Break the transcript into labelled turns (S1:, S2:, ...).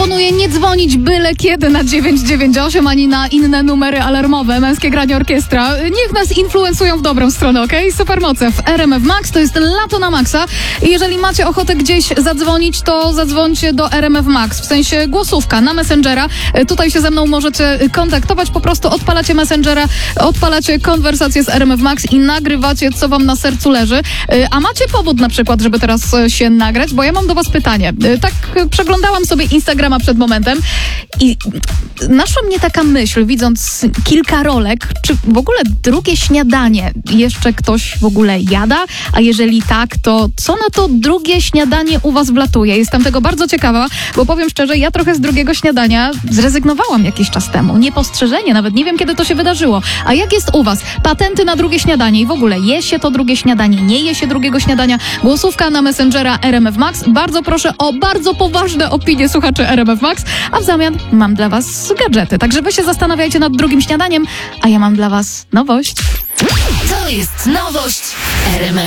S1: proponuję nie dzwonić byle kiedy na 998 ani na inne numery alarmowe. Męskie Granie Orkiestra. Niech nas influencują w dobrą stronę, okej? Supermoce w RMF Max. To jest lato na maksa. I jeżeli macie ochotę gdzieś zadzwonić, to zadzwońcie do RMF Max. W sensie głosówka na Messengera. Tutaj się ze mną możecie kontaktować. Po prostu odpalacie Messengera, odpalacie konwersację z RMF Max i nagrywacie, co wam na sercu leży. A macie powód na przykład, żeby teraz się nagrać? Bo ja mam do was pytanie. Tak przeglądałam sobie Instagrama przed momentem i naszła mnie taka myśl, widząc kilka rolek, czy w ogóle drugie śniadanie jeszcze ktoś w ogóle jada? A jeżeli tak, to co na to drugie śniadanie u was wlatuje? Jestem tego bardzo ciekawa, bo powiem szczerze, ja trochę z drugiego śniadania zrezygnowałam jakiś czas temu. Niepostrzeżenie, nawet nie wiem, kiedy to się wydarzyło. A jak jest u was? Patenty na drugie śniadanie i w ogóle je się to drugie śniadanie, nie je się drugiego śniadania? Głosówka na Messengera RMF Max. Bardzo proszę o bardzo poważne opinie słuchaczy RMF Max, a w zamian mam dla was gadżety. Także wy się zastanawiajcie nad drugim śniadaniem, a ja mam dla was nowość.
S2: To jest nowość RMF.